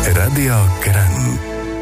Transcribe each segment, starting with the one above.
Radio Kranj.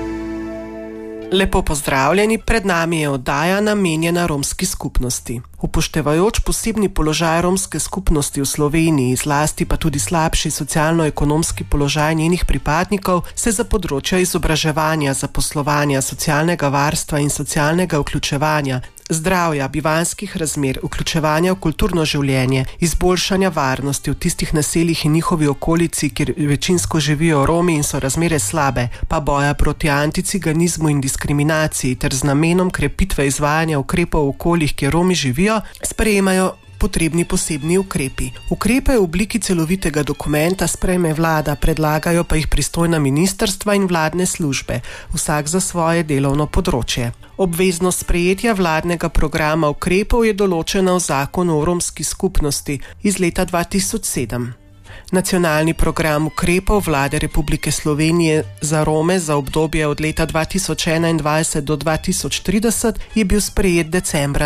Lepo pozdravljeni, pred nami je oddaja namenjena romski skupnosti. Upoštevajoč posebni položaj romske skupnosti v Sloveniji, zlasti pa tudi slabši socialno-ekonomski položaj njenih pripadnikov, se za področja izobraževanja, zaposlovanja, socialnega varstva in socialnega vključevanja, zdravja, bivanjskih razmer, vključevanja v kulturno življenje, izboljšanja varnosti v tistih naseljih in njihovi okolici, kjer večinsko živijo Romi in so razmere slabe, pa boja proti anticiganizmu in diskriminaciji ter z namenom krepitve izvajanja ukrepov v okoljih, kjer Romi živijo, sprejemajo potrebni posebni ukrepi. Ukrepe v obliki celovitega dokumenta sprejme vlada, predlagajo pa jih pristojna ministrstva in vladne službe, vsak za svoje delovno področje. Obveznost sprejetja vladnega programa ukrepov je določena v zakonu o romski skupnosti iz leta 2007. Nacionalni program ukrepov Vlade Republike Slovenije za Rome za obdobje od leta 2021 do 2030 je bil sprejet decembra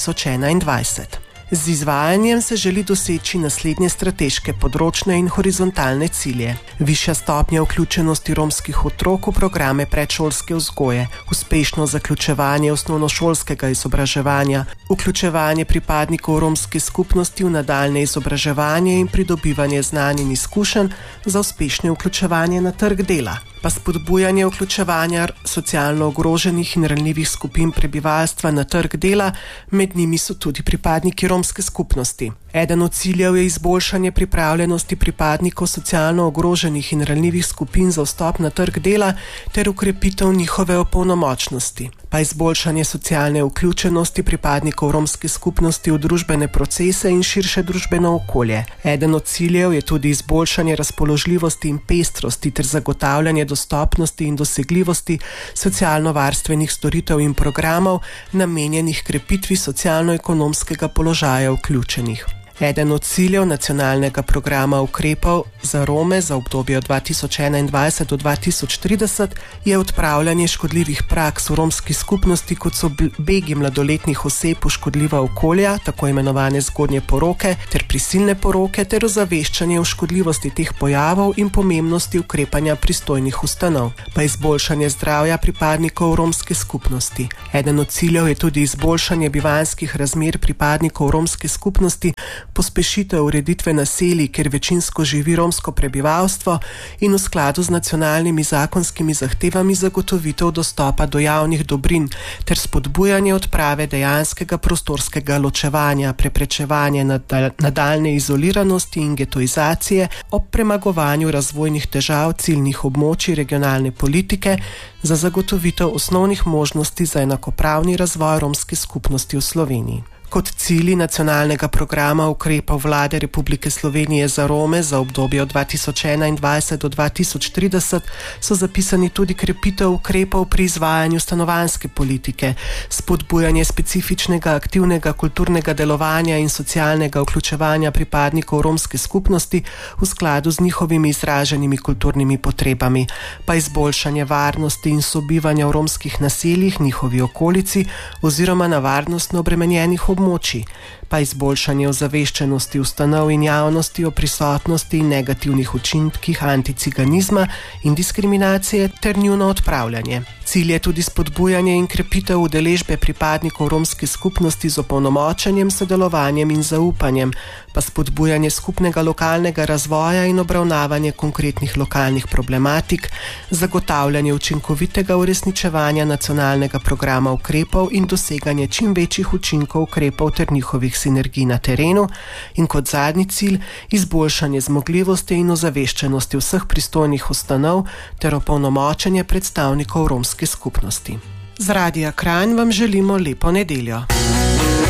2021. Z izvajanjem se želi doseči naslednje strateške, področne in horizontalne cilje. Višja stopnja vključenosti romskih otrok v programe predšolske vzgoje, uspešno zaključevanje osnovnošolskega izobraževanja, vključevanje pripadnikov romske skupnosti v nadaljnje izobraževanje in pridobivanje znanj in izkušenj za uspešno vključevanje na trg dela, pa spodbujanje vključevanja socialno ogroženih in ranljivih skupin prebivalstva na trg dela, med njimi so tudi pripadniki romske skupnosti. Eden od ciljev je izboljšanje pripravljenosti pripadnikov socialno ogroženih in ranljivih skupin za vstop na trg dela ter ukrepitev njihove opolnomočnosti, pa izboljšanje socialne vključenosti pripadnikov romske skupnosti v družbene procese in širše družbeno okolje. Eden od ciljev je tudi izboljšanje razpoložljivosti in pestrosti ter zagotavljanje dostopnosti in dosegljivosti socialno-varstvenih storitev in programov, namenjenih krepitvi socialno-ekonomskega položaja vključenih. Eden od ciljev nacionalnega programa ukrepov za Rome za obdobje od 2021 do 2030 je odpravljanje škodljivih praks v romski skupnosti, kot so begi mladoletnih oseb v škodljiva okolja, tako imenovane zgodnje poroke ter prisilne poroke, ter ozaveščanje o škodljivosti teh pojavov in pomembnosti ukrepanja pristojnih ustanov, pa izboljšanje zdravja pripadnikov romske skupnosti. Eden od ciljev je tudi izboljšanje bivanjskih razmer pripadnikov romske skupnosti, pospešitev ureditve naselij, kjer večinsko živi romsko prebivalstvo, in v skladu z nacionalnimi zakonskimi zahtevami zagotovitev dostopa do javnih dobrin ter spodbujanje odprave dejanskega prostorskega ločevanja, preprečevanje nadaljne izoliranosti in getoizacije ob premagovanju razvojnih težav ciljnih območij regionalne politike za zagotovitev osnovnih možnosti za enakopravni razvoj romske skupnosti v Sloveniji. Kot cilji nacionalnega programa ukrepov Vlade Republike Slovenije za Rome za obdobje od 2021 do 2030 so zapisani tudi krepitev ukrepov pri izvajanju stanovanjske politike, spodbujanje specifičnega aktivnega kulturnega delovanja in socialnega vključevanja pripadnikov romske skupnosti v skladu z njihovimi izraženimi kulturnimi potrebami, pa izboljšanje varnosti in sobivanja v romskih naseljih, njihovi okolici oziroma na varnostno obremenjenih območij, pa izboljšanje ozaveščenosti ustanov in javnosti o prisotnosti in negativnih učinkih anticiganizma in diskriminacije ter njuno odpravljanje. Cilj je tudi spodbujanje in krepitev udeležbe pripadnikov romske skupnosti z opolnomočenjem, sodelovanjem in zaupanjem, pa spodbujanje skupnega lokalnega razvoja in obravnavanje konkretnih lokalnih problematik, zagotavljanje učinkovitega uresničevanja nacionalnega programa ukrepov in doseganje čim večjih učinkov ukrepov ter njihovih sinergij na terenu in kot zadnji cilj izboljšanje zmogljivosti in ozaveščenosti vseh pristojnih ustanov ter opolnomočenje predstavnikov romske skupnosti. Z Radia Kranj vam želimo lepo nedeljo.